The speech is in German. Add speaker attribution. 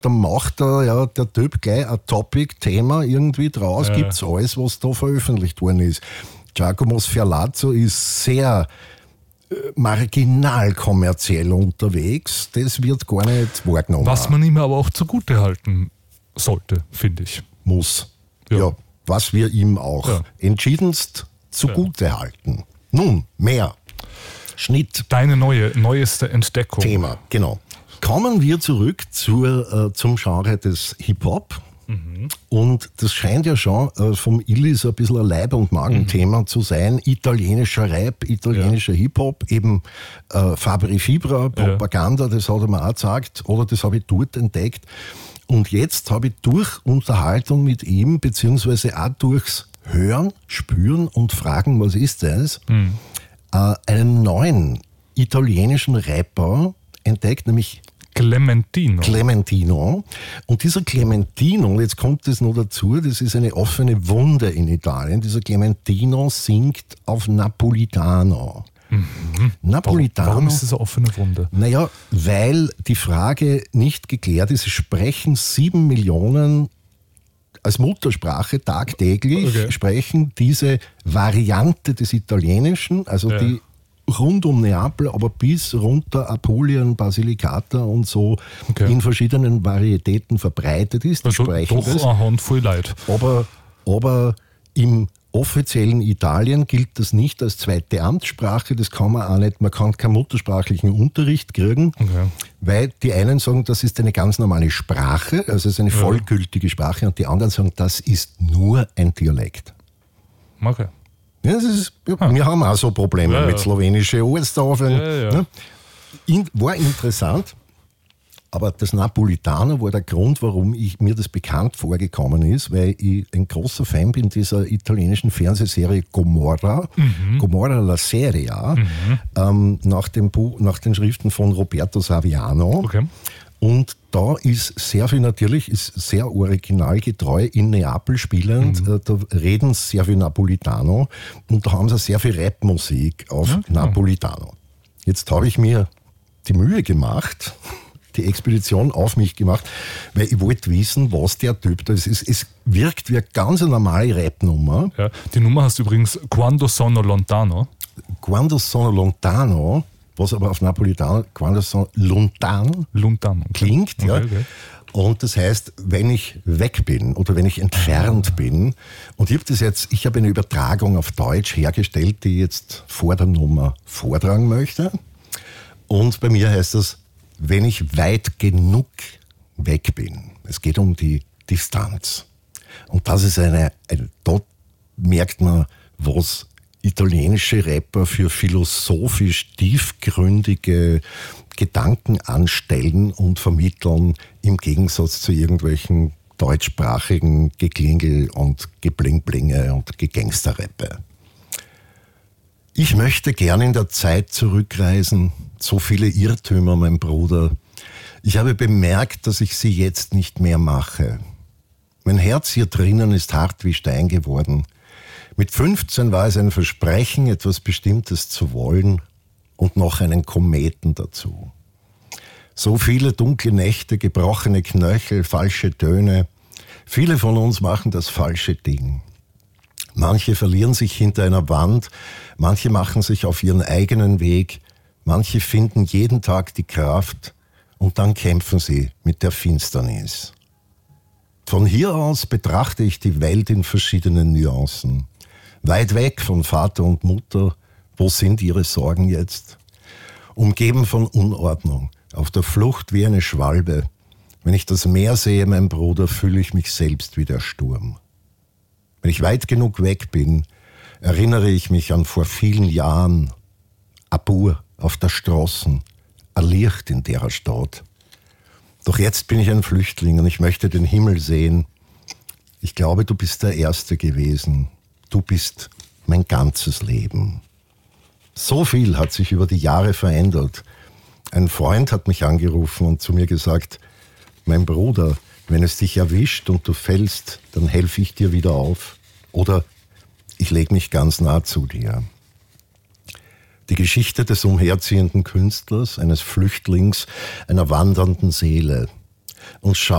Speaker 1: dann macht der Typ gleich ein Topic-Thema irgendwie draus, gibt's alles, was da veröffentlicht worden ist. Giacomo Sfialazzo ist sehr marginal kommerziell unterwegs, das wird gar nicht wahrgenommen.
Speaker 2: Was man ihm aber auch zugute halten sollte, finde ich.
Speaker 1: Muss. Ja, was wir ihm auch entschiedenst zugute halten. Nun, mehr. Schnitt.
Speaker 2: Deine neueste Entdeckung.
Speaker 1: Thema, genau. Kommen wir zurück zum Genre des Hip-Hop. Und das scheint ja schon vom Illy so ein bisschen ein Leib- und Magenthema zu sein. Italienischer Rap, italienischer Hip-Hop, eben Fabri Fibra, Propaganda, das hat er mir auch gesagt, oder das habe ich dort entdeckt. Und jetzt habe ich durch Unterhaltung mit ihm, beziehungsweise auch durchs Hören, Spüren und Fragen, was ist das, einen neuen italienischen Rapper entdeckt, nämlich Clementino. Und dieser Clementino, jetzt kommt es noch dazu, das ist eine offene Wunde in Italien. Dieser Clementino singt auf Napolitano. Napolitano.
Speaker 2: Warum ist das eine offene Wunde?
Speaker 1: Naja, weil die Frage nicht geklärt ist. Es sprechen 7 Millionen als Muttersprache tagtäglich, sprechen diese Variante des Italienischen, also die rund um Neapel, aber bis runter Apulien, Basilicata und so in verschiedenen Varietäten verbreitet ist.
Speaker 2: Also doch eine Handvoll Leid.
Speaker 1: Aber im offiziellen Italien gilt das nicht als zweite Amtssprache, das kann man auch nicht, man kann keinen muttersprachlichen Unterricht kriegen, weil die einen sagen, das ist eine ganz normale Sprache, also es ist eine vollgültige Sprache, und die anderen sagen, das ist nur ein Dialekt.
Speaker 2: Okay.
Speaker 1: Ja, wir haben auch so Probleme mit slowenischen Ortstafeln. Ne? War interessant, aber das Napolitano war der Grund, warum mir das bekannt vorgekommen ist, weil ich ein großer Fan bin dieser italienischen Fernsehserie Gomorra, Gomorra la Serie, nach den Schriften von Roberto Saviano.
Speaker 2: Okay.
Speaker 1: Und da ist sehr viel natürlich, ist sehr originalgetreu in Neapel spielend. Da reden sehr viel Napolitano und da haben sie sehr viel Rapmusik auf Napolitano. Jetzt habe ich mir die Mühe gemacht, die Expedition auf mich gemacht, weil ich wollte wissen, was der Typ da ist. Es wirkt wie eine ganz normale Rapnummer.
Speaker 2: Ja, die Nummer heißt übrigens Quando sono lontano.
Speaker 1: Quando sono lontano, was aber auf Napolitano Quando sono lontano klingt. Okay. Und das heißt, wenn ich weg bin oder wenn ich entfernt bin. Und ich habe eine Übertragung auf Deutsch hergestellt, die ich jetzt vor der Nummer vortragen möchte. Und bei mir heißt das, wenn ich weit genug weg bin. Es geht um die Distanz. Und das ist dort merkt man, was italienische Rapper für philosophisch tiefgründige Gedanken anstellen und vermitteln, im Gegensatz zu irgendwelchen deutschsprachigen Geklingel und Geblingblinge und Gegangsterrappe. Ich möchte gerne in der Zeit zurückreisen. So viele Irrtümer, mein Bruder. Ich habe bemerkt, dass ich sie jetzt nicht mehr mache. Mein Herz hier drinnen ist hart wie Stein geworden. Mit 15 war es ein Versprechen, etwas Bestimmtes zu wollen und noch einen Kometen dazu. So viele dunkle Nächte, gebrochene Knöchel, falsche Töne. Viele von uns machen das falsche Ding. Manche verlieren sich hinter einer Wand, manche machen sich auf ihren eigenen Weg, manche finden jeden Tag die Kraft und dann kämpfen sie mit der Finsternis. Von hier aus betrachte ich die Welt in verschiedenen Nuancen. Weit weg von Vater und Mutter, wo sind ihre Sorgen jetzt? Umgeben von Unordnung, auf der Flucht wie eine Schwalbe. Wenn ich das Meer sehe, mein Bruder, fühle ich mich selbst wie der Sturm. Wenn ich weit genug weg bin, erinnere ich mich an vor vielen Jahren. Abur auf der Straßen, ein Licht in der Stadt. Doch jetzt bin ich ein Flüchtling und ich möchte den Himmel sehen. Ich glaube, du bist der Erste gewesen. Du bist mein ganzes Leben. So viel hat sich über die Jahre verändert. Ein Freund hat mich angerufen und zu mir gesagt, mein Bruder, wenn es dich erwischt und du fällst, dann helfe ich dir wieder auf. Oder ich lege mich ganz nah zu dir. Die Geschichte des umherziehenden Künstlers, eines Flüchtlings, einer wandernden Seele. und schaue